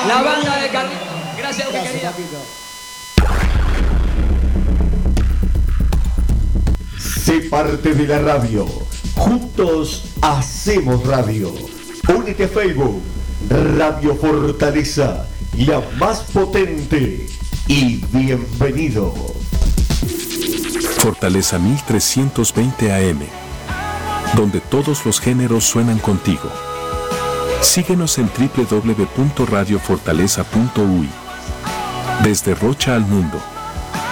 La banda de Carlitos. Gracias, mi querida. Sé parte de la radio. Juntos hacemos radio. Únete a Facebook. Radio Fortaleza, la más potente. Y bienvenido. Fortaleza 1320 AM, donde todos los géneros suenan contigo. Síguenos en www.radiofortaleza.uy. Desde Rocha al mundo.